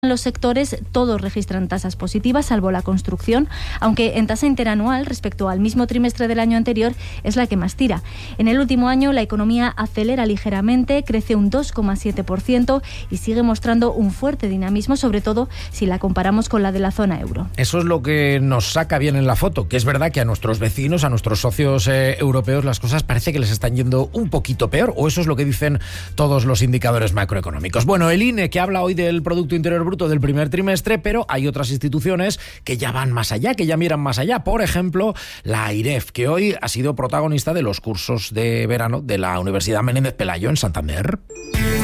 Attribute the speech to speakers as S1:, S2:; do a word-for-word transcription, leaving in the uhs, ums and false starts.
S1: los sectores todos registran tasas positivas, salvo la construcción, aunque en tasa interanual respecto al mismo trimestre del año anterior es la que más tira. En el último año la economía acelera ligeramente, crece un dos coma siete por ciento y sigue mostrando un fuerte dinamismo, sobre todo si la comparamos con la de la zona euro.
S2: Eso es lo que nos saca bien en la foto, que es verdad que a nuestros vecinos, a nuestros socios eh, europeos, las cosas parece que les están yendo un poquito peor, o eso es lo que dicen todos los indicadores macroeconómicos. Bueno, el I N E, que habla hoy del Producto Interior Bruto del primer trimestre, pero hay otras instituciones que ya van más allá, que ya miran más allá. Por ejemplo, la AIREF, que hoy ha sido protagonista de los cursos de verano de la Universidad Menéndez Pelayo en Santander.